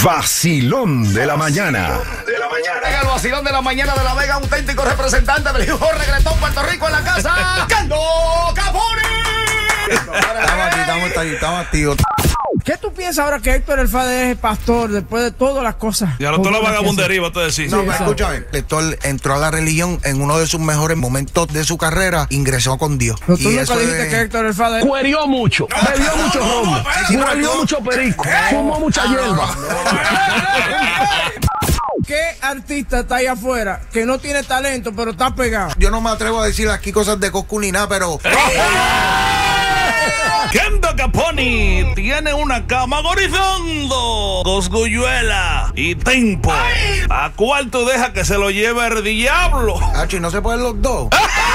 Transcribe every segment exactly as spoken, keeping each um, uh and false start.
Vacilón de la mañana. De la mañana. El vacilón de la mañana de La Vega, auténtico representante del hijo reggaetón Puerto Rico en la casa, Carlos Capone. Estamos aquí, estamos aquí, estamos activos. ¿Qué tú piensas ahora que Héctor el Father es pastor después de todas las cosas? Ya no, toda la vagabundería, va a decir. No, Sí, me exacto. escúchame. Héctor entró a la religión en uno de sus mejores momentos de su carrera, ingresó con Dios. Pero tú Y nunca eso dijiste es- que Héctor el Father... Cuerió mucho, bebió mucho romo, huelió mucho perico, fumó mucha hierba. ¿Qué artista está ahí afuera que no tiene talento pero está pegado? Yo no me atrevo a decir aquí cosas de Coscu ni nada, pero Kendo Caponi tiene una cama gorizando, cosgulluela y tempo. ¿A cuál tú dejas que se lo lleve el diablo? Hacho, ¿y no se pueden los dos?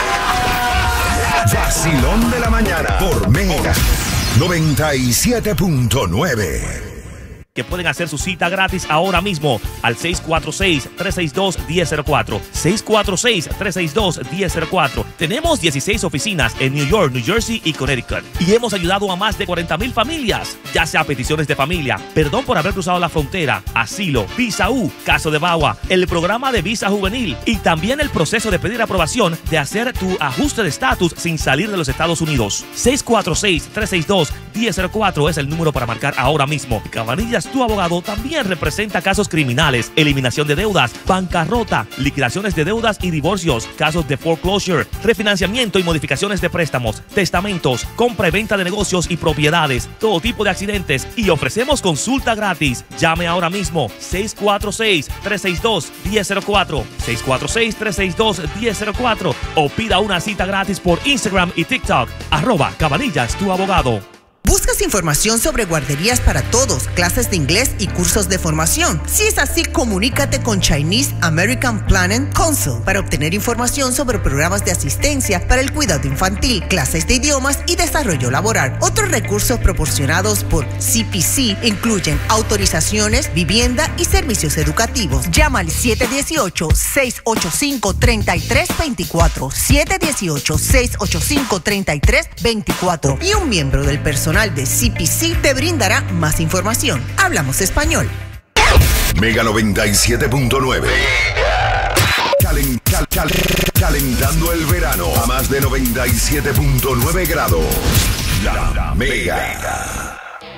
Vacilón de la mañana por Mega noventa y siete punto nueve. Que pueden hacer su cita gratis ahora mismo al seis cuatro seis, tres seis dos, uno cero cero cuatro. seis cuatro seis, tres seis dos, uno cero cero cuatro. Tenemos dieciséis oficinas en New York, New Jersey y Connecticut. Y hemos ayudado a más de cuarenta mil familias, ya sea peticiones de familia, perdón por haber cruzado la frontera, asilo, visa U, caso de Bagua, el programa de visa juvenil y también el proceso de pedir aprobación de hacer tu ajuste de estatus sin salir de los Estados Unidos. seis cuatro seis, tres seis dos, uno cero cero cuatro es el número para marcar ahora mismo. Cabanillas, tu abogado, también representa casos criminales, eliminación de deudas, bancarrota, liquidaciones de deudas y divorcios, casos de foreclosure, refinanciamiento y modificaciones de préstamos, testamentos, compra y venta de negocios y propiedades, todo tipo de accidentes, y ofrecemos consulta gratis. Llame ahora mismo seis cuatro seis, tres seis dos, uno cero cero cuatro, seis cuatro seis, tres seis dos, uno cero cero cuatro o pida una cita gratis por Instagram y TikTok, arroba Cabanillas, tu abogado. ¿Buscas información sobre guarderías para todos, clases de inglés y cursos de formación? Si es así, comunícate con Chinese American Planning Council para obtener información sobre programas de asistencia para el cuidado infantil, clases de idiomas y desarrollo laboral. Otros recursos proporcionados por C P C incluyen autorizaciones, vivienda y servicios educativos. Llama al siete uno ocho, seis ocho cinco, tres tres dos cuatro, siete uno ocho, seis ocho cinco, tres tres dos cuatro y un miembro del personal de C P C te brindará más información. Hablamos español. Mega noventa y siete punto nueve. Calen, cal, cal, calentando el verano a más de noventa y siete punto nueve grados. La Mega.